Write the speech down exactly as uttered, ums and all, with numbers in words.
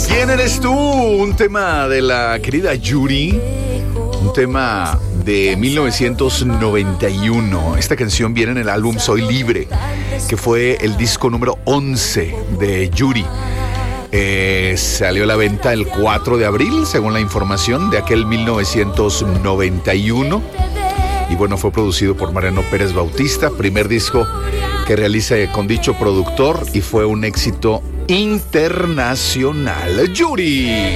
¿Quién eres tú? Un tema de la querida Yuri. Un tema de mil novecientos noventa y uno. Esta canción viene en el álbum Soy Libre, que fue el disco número once de Yuri. Eh, salió a la venta el cuatro de abril, según la información de aquel mil novecientos noventa y uno. Y bueno, fue producido por Mariano Pérez Bautista, primer disco que realiza con dicho productor y fue un éxito internacional. Yuri.